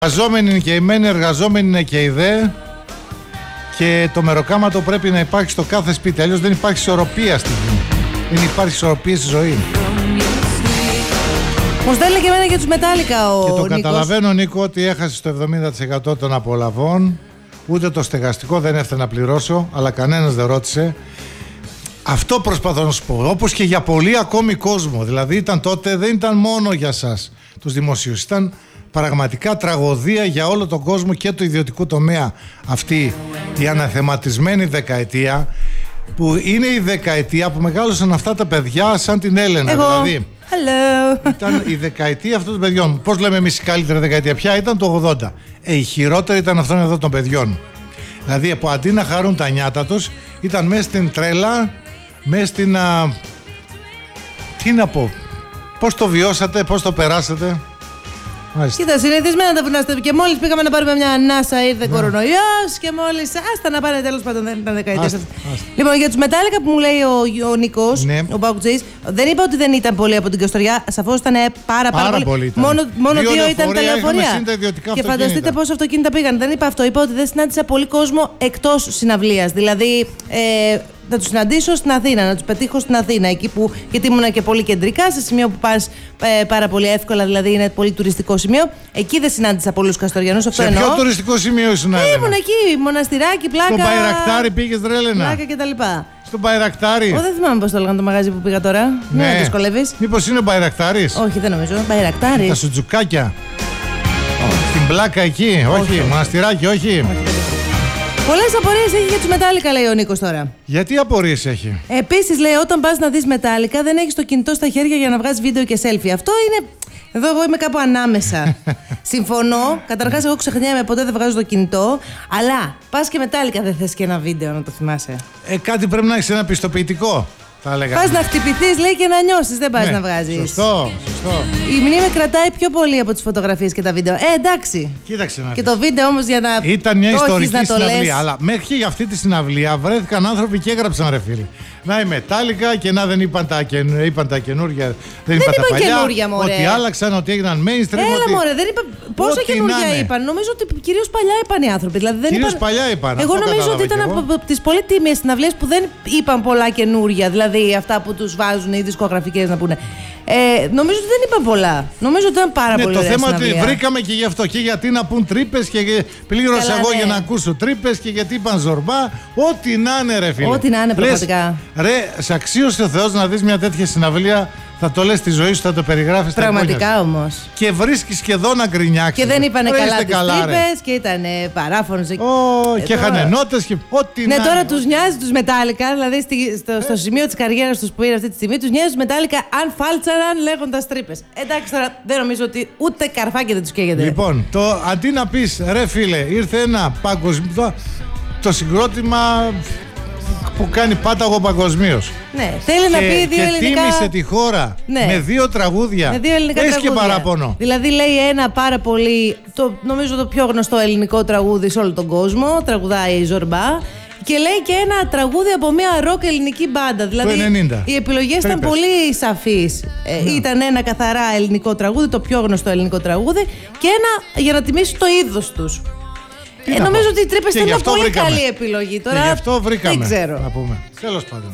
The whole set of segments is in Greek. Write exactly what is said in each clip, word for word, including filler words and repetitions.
Εργαζόμενοι είναι και οι μεν, εργαζόμενοι είναι και οι δε. Και το μεροκάματο πρέπει να υπάρχει στο κάθε σπίτι. Αλλιώς δεν υπάρχει ισορροπία στη γη. Δεν υπάρχει ισορροπία στη ζωή. Μου στέλνει και εμένα για τους Μετάλλικα ο Και το Νίκος. καταλαβαίνω, Νίκο, ότι έχασε το εβδομήντα τοις εκατό των απολαβών. Ούτε το στεγαστικό δεν έφτανε να πληρώσω, αλλά κανένας δεν ρώτησε. Αυτό προσπαθώ να σου πω. Όπως και για πολύ ακόμη κόσμο. Δηλαδή ήταν τότε, δεν ήταν μόνο για σας τους δημοσίους. Ήταν πραγματικά τραγωδία για όλο τον κόσμο και το ιδιωτικό τομέα. Αυτή η αναθεματισμένη δεκαετία, που είναι η δεκαετία που μεγάλωσαν αυτά τα παιδιά σαν την Έλενα. Εγώ. Δηλαδή, Hello. ήταν η δεκαετία αυτών των παιδιών. Πώς λέμε εμείς η καλύτερη δεκαετία? Ποια ήταν? Το ογδόντα. Ε, η χειρότερη ήταν αυτών εδώ των παιδιών. Δηλαδή, που αντί να χαρούν τα νιάτα τους, ήταν μέσα στην τρέλα, μέσα στην. Α... Τι να πω, πώς το βιώσατε, πώς το περάσατε? Μάλιστα. Κοίτα, συνηθισμένα τα βουνάστε. Και μόλις πήγαμε να πάρουμε μια ανάσα, ήρθε ναι. κορονοϊός και μόλις. Άστα να πάνε, τέλος πάντων, δεν ήταν δεκαετίες. Λοιπόν, για τους Μετάλλικα που μου λέει ο, ο Νίκος, ναι. ο Παουτζής, δεν είπα ότι δεν ήταν πολύ από την Καστοριά. Σαφώς ήταν πάρα, πάρα, πάρα πολύ. Ήταν. Μόνο, μόνο δύο, δύο ήταν τα λεωφορεία. Και φανταστείτε πόσο αυτοκίνητα πήγαν. Δεν είπα αυτό. Είπα ότι δεν συνάντησα πολύ κόσμο εκτός συναυλίας. Δηλαδή. Ε, να τους συναντήσω στην Αθήνα, να τους πετύχω στην Αθήνα, εκεί που, γιατί ήμουν και πολύ κεντρικά, σε σημείο που πας ε, πάρα πολύ εύκολα, δηλαδή είναι πολύ τουριστικό σημείο. Εκεί δεν συνάντησα πολλούς Καστοριανούς, αυτό σε εννοώ. ποιο τουριστικό σημείο ήσουν? Ε, ήμουν εκεί, μοναστηράκι, πλάκα. Στο Μπαϊρακτάρι πήγες, Ρέλενα? Πλάκα και τα λοιπά. Στο Μπαϊρακτάρι. Εγώ δεν θυμάμαι πώς το έλεγαν το μαγάζι που πήγα τώρα. Ναι. Μην με δυσκολεύεις. Μήπως είναι ο Μπαϊρακτάρις? Όχι, δεν νομίζω. Μπαϊρακτάρι. Τα σουτζουκάκια. Στην πλάκα εκεί, όχι. όχι. Μοναστηράκι, όχι. όχι. Πολλές απορίες έχει για τους Μετάλλικα, λέει ο Νίκος τώρα. Γιατί απορίες έχει? Επίσης, λέει, όταν πας να δεις Μετάλλικα, δεν έχεις το κινητό στα χέρια για να βγάζεις βίντεο και selfie. Αυτό είναι. Εδώ εγώ είμαι κάπου ανάμεσα. Συμφωνώ. Καταρχάς, εγώ ξεχνιάμαι, ποτέ δεν βγάζω το κινητό. Αλλά πας και Μετάλλικα, δεν θες και ένα βίντεο να το θυμάσαι? Ε, κάτι πρέπει να έχεις ένα πιστοποιητικό. Πας να χτυπηθείς, λέει, και να νιώσεις. Δεν πας ναι, να βγάζεις. Σωστό, σωστό. Η μνήμη κρατάει πιο πολύ από τις φωτογραφίες και τα βίντεο. Ε, εντάξει. Κοίταξε να και το βίντεο όμως για να. Ήταν μια ιστορική να συναυλία. Αλλά μέχρι για αυτή τη συναυλία βρέθηκαν άνθρωποι και έγραψαν, ρε φίλοι. Να η Μετάλλικα και να δεν είπαν τα, καιν... είπαν τα καινούργια. Δεν, δεν είπαν τα παλιά. Καινούρια, μωρέ. Ότι άλλαξαν, ότι έγιναν mainstream. Έλα, ότι... μωρέ, δεν είπα. Πόσα καινούργια είπαν? Νομίζω ότι κυρίως παλιά είπαν οι άνθρωποι. Δηλαδή, δεν κυρίως είπαν... παλιά είπαν. Εγώ νομίζω ότι ήταν από, από τις πολύ τίμιες συναυλίες που δεν είπαν πολλά καινούργια. Δηλαδή αυτά που τους βάζουν οι δισκογραφικές να πούνε. Ε, νομίζω ότι δεν είπαν πολλά. Νομίζω ότι ήταν πάρα ναι, πολύ ωραία. Το θέμα συναυλία. ότι βρήκαμε και γι' αυτό. Και γιατί να πούν τρύπες και πλήρωσα Καλά, εγώ ναι. για να ακούσω τρύπες και γιατί είπαν Ζορμπά. Ό,τι να είναι, ρε φίλε. Ό,τι να είναι, πραγματικά. Λες, ρε, σε αξίωσε ο Θεός να δεις μια τέτοια συναυλία. Θα το λες στη ζωή σου, θα το περιγράφεις. Πραγματικά όμως. Και βρίσκεις και εδώ να γκρινιάξεις. Και δεν είπανε καλά τις τρύπες και ήταν παράφωνος. Oh, ε, και είχανε νότες και ό,τι ναι, να τώρα είναι. τους νοιάζει τους Μετάλλικα, δηλαδή στη, στο, ε. στο σημείο της καριέρας τους που είναι αυτή τη στιγμή, τους νοιάζει τους Μετάλλικα αν φάλτσαραν λέγοντας τρύπες. Εντάξει, τώρα δεν νομίζω ότι ούτε καρφάκι δεν τους καίγεται. Λοιπόν, το, αντί να πεις ρε φίλε, ήρθε ένα παγκοσμίο. Το, το συγκρότημα που κάνει πάταγο παγκοσμίως. Ναι, θέλει και, να πει δύο και ελληνικά. τίμησε τη χώρα ναι. με δύο τραγούδια. Με δύο ελληνικά Έχεις τραγούδια. Και παράπονο. Δηλαδή λέει ένα πάρα πολύ, το, νομίζω το πιο γνωστό ελληνικό τραγούδι σε όλο τον κόσμο. Τραγουδάει η Ζορμπά. Και λέει και ένα τραγούδι από μια ροκ ελληνική μπάντα. Δηλαδή το ενενήντα. Οι επιλογές ήταν πολύ σαφείς. Ε, ναι. Ήταν ένα καθαρά ελληνικό τραγούδι, το πιο γνωστό ελληνικό τραγούδι. Και ένα για να τιμήσει το είδος τους. Ε, νομίζω ότι οι τρύπες ήταν μια πολύ βρήκαμε. καλή επιλογή. Τώρα και γι' αυτό βρήκαμε. Δεν ξέρω. Να πούμε. Τέλος πάντων.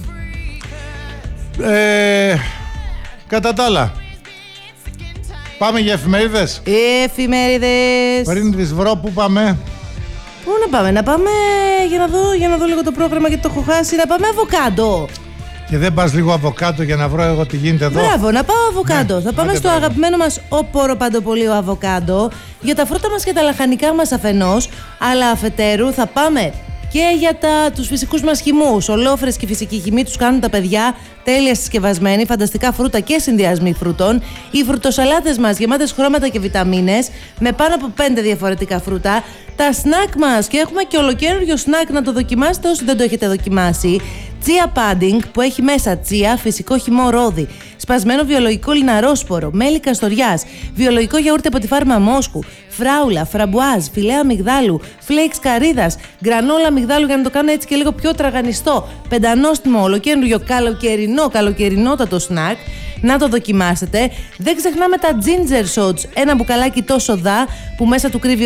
Ε, κατά τα άλλα, πάμε για εφημερίδες. Εφημερίδες. Πριν τις βρω, πού πάμε? Πού να πάμε? Να πάμε για να δω, για να δω λίγο το πρόγραμμα γιατί το έχω χάσει. Να πάμε Αβοκάντο. Και δεν πας λίγο Αβοκάντο για να βρω εγώ τι γίνεται εδώ? Μπράβο, να πάω Αβοκάντο. Ναι, θα πάμε στο πράγμα. αγαπημένο μας όπορο παντοπολείο Αβοκάντο για τα φρούτα μας και τα λαχανικά μας αφενός, αλλά αφετέρου θα πάμε και για τα, τους φυσικούς μας χυμούς. Ολόφρες και φυσικοί χυμοί τους κάνουν τα παιδιά τέλεια συσκευασμένοι, φανταστικά φρούτα και συνδυασμοί φρούτων. Οι φρουτοσαλάτες μας γεμάτες χρώματα και βιταμίνες με πάνω από πέντε διαφορετικά φρούτα. Τα σνακ μας και έχουμε και ολοκαίριο σνακ να το δοκιμάσετε όσοι δεν το έχετε δοκιμάσει. Chia Pudding που έχει μέσα τσία, φυσικό χυμό ρόδι, σπασμένο βιολογικό λιναρόσπορο, μέλι καστοριάς, βιολογικό γιαούρτι από τη φάρμα Μόσχου, φράουλα, φραμπουάζ, φιλέα αμυγδάλου, φλέιξ καρύδας, γκρανόλα αμυγδάλου για να το κάνω έτσι και λίγο πιο τραγανιστό, πεντανόστιμο, ολοκένουργιο, καλοκαιρινό, καλοκαιρινότατο σνακ. Να το δοκιμάσετε. Δεν ξεχνάμε τα ginger shots, ένα μπουκαλάκι τόσο δα που μέσα του κρύβει